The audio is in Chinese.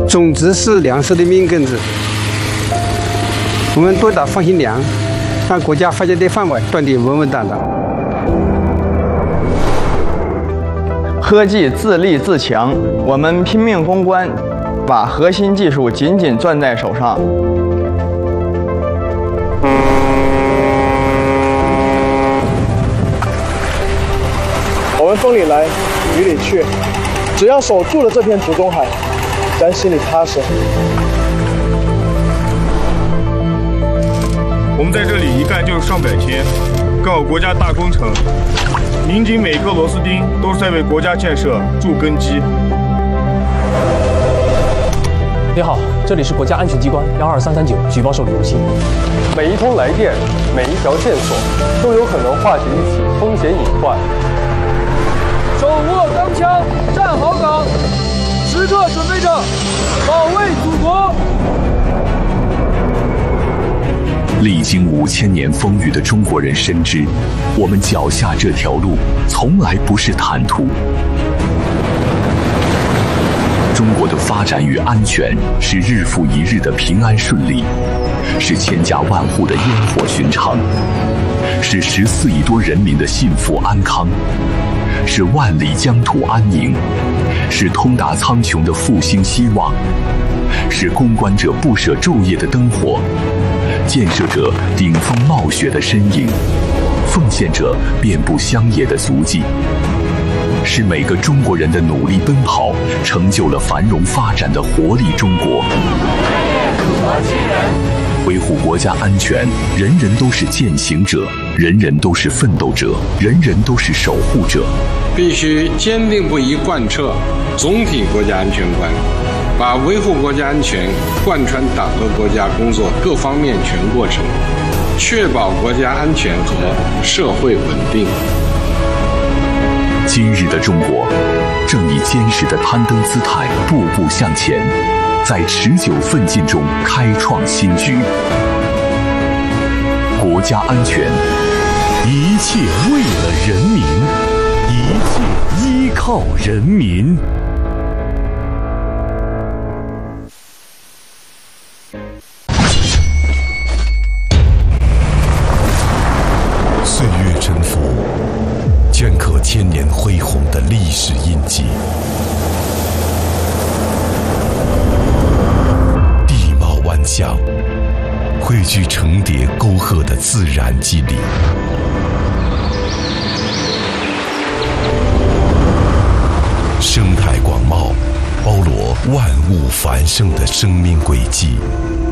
种植是粮食的命根子，我们多打放心粮，让国家发家的饭碗端得稳稳当当。 科技自立自强，我们拼命攻关，把核心技术紧紧攥在手上。 我们风里来，雨里去，只要守住了这片土中海，咱心里踏实。 我们在这里一干就是上百天，干好国家大工程，拧紧每颗螺丝钉，都是在为国家建设筑根基。 你好，这里是国家安全机关12339举报受理中心。 每一通来电，每一条线索，都有可能化解一起风险隐患。 手握钢枪，站好岗，时刻准备着保卫祖国。 历经5000年风雨的中国人深知，我们脚下这条路从来不是坦途。中国的发展与安全是日复一日的平安顺利，是千家万户的烟火寻常，是14亿多人民的幸福安康，是万里疆土安宁，是通达苍穹的复兴希望，是攻关者不舍昼夜的灯火，建设者顶风冒雪的身影，奉献者遍布乡野的足迹，是每个中国人的努力奔跑，成就了繁荣发展的活力中国。维护国家安全，人人都是践行者，人人都是奋斗者，人人都是守护者。 必须坚定不移贯彻总体国家安全观，把维护国家安全贯穿党和国家工作各方面全过程，确保国家安全和社会稳定。 今日的中国，正以坚实的攀登姿态步步向前，在持久奋进中开创新局。国家安全， 一切为了人民，一切依靠人民。岁月沉浮，镌刻千年恢宏的历史印记。地貌万象，汇聚成叠沟壑的自然肌理。生态广袤，包罗万物繁盛的生命轨迹。